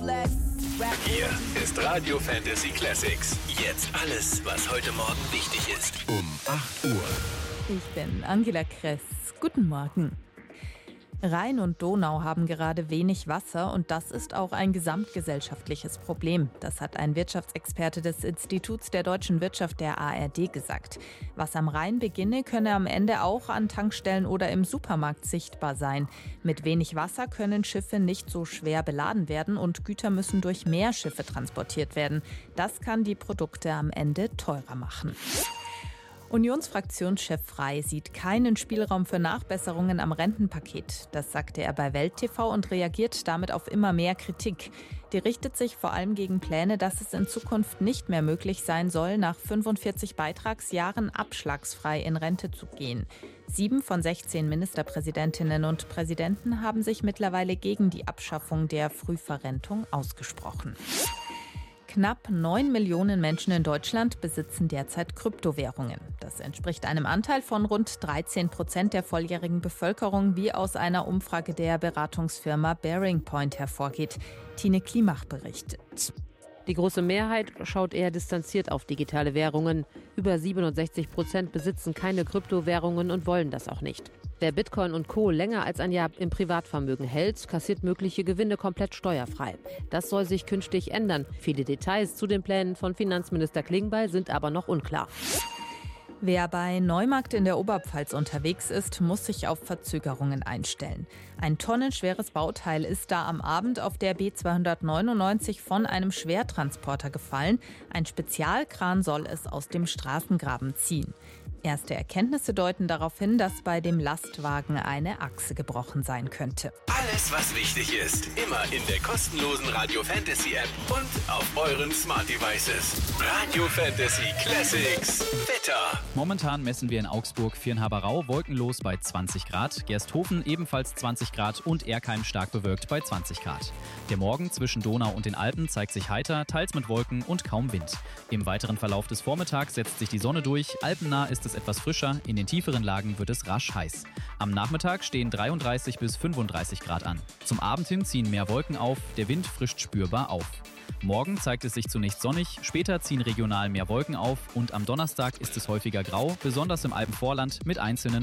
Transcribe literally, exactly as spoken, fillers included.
Hier ist Radio Fantasy Classics. Jetzt alles, was heute Morgen wichtig ist. Um acht Uhr. Ich bin Angela Kress. Guten Morgen. Rhein und Donau haben gerade wenig Wasser und das ist auch ein gesamtgesellschaftliches Problem. Das hat ein Wirtschaftsexperte des Instituts der deutschen Wirtschaft der A R D gesagt. Was am Rhein beginne, könne am Ende auch an Tankstellen oder im Supermarkt sichtbar sein. Mit wenig Wasser können Schiffe nicht so schwer beladen werden und Güter müssen durch mehr Schiffe transportiert werden. Das kann die Produkte am Ende teurer machen. Unionsfraktionschef Frey sieht keinen Spielraum für Nachbesserungen am Rentenpaket. Das sagte er bei Welt T V und reagiert damit auf immer mehr Kritik. Die richtet sich vor allem gegen Pläne, dass es in Zukunft nicht mehr möglich sein soll, nach fünfundvierzig Beitragsjahren abschlagsfrei in Rente zu gehen. Sieben von sechzehn Ministerpräsidentinnen und Präsidenten haben sich mittlerweile gegen die Abschaffung der Frühverrentung ausgesprochen. Knapp neun Millionen Menschen in Deutschland besitzen derzeit Kryptowährungen. Das entspricht einem Anteil von rund dreizehn Prozent der volljährigen Bevölkerung, wie aus einer Umfrage der Beratungsfirma Bearing Point hervorgeht. Tine Klimach berichtet. Die große Mehrheit schaut eher distanziert auf digitale Währungen. Über siebenundsechzig Prozent besitzen keine Kryptowährungen und wollen das auch nicht. Wer Bitcoin und Co. länger als ein Jahr im Privatvermögen hält, kassiert mögliche Gewinne komplett steuerfrei. Das soll sich künftig ändern. Viele Details zu den Plänen von Finanzminister Klingbeil sind aber noch unklar. Wer bei Neumarkt in der Oberpfalz unterwegs ist, muss sich auf Verzögerungen einstellen. Ein tonnenschweres Bauteil ist da am Abend auf der B zweihundertneunundneunzig von einem Schwertransporter gefallen. Ein Spezialkran soll es aus dem Straßengraben ziehen. Erste Erkenntnisse deuten darauf hin, dass bei dem Lastwagen eine Achse gebrochen sein könnte. Alles, was wichtig ist, immer in der kostenlosen Radio Fantasy App und auf euren Smart Devices. Radio Fantasy Classics. Wetter. Momentan messen wir in Augsburg Viernhaberau wolkenlos bei zwanzig Grad, Gersthofen ebenfalls zwanzig Grad und Erkheim stark bewölkt bei zwanzig Grad. Der Morgen zwischen Donau und den Alpen zeigt sich heiter, teils mit Wolken und kaum Wind. Im weiteren Verlauf des Vormittags setzt sich die Sonne durch, alpennah ist es etwas frischer, in den tieferen Lagen wird es rasch heiß. Am Nachmittag stehen dreiunddreißig bis fünfunddreißig Grad an. Zum Abend hin ziehen mehr Wolken auf, der Wind frischt spürbar auf. Morgen zeigt es sich zunächst sonnig, später ziehen regional mehr Wolken auf und am Donnerstag ist es häufiger grau, besonders im Alpenvorland mit einzelnen